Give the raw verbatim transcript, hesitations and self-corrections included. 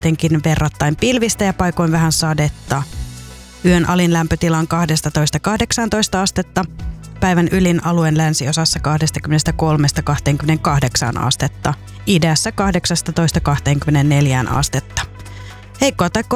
sittenkin verrattain pilvistä ja paikoin vähän sadetta. Yön alin lämpötila on kaksitoista kahdeksantoista astetta, päivän ylin alueen länsiosassa kaksikymmentäkolme kaksikymmentäkahdeksan astetta, idässä kahdeksantoista kaksikymmentäneljä astetta. Heikkoa tai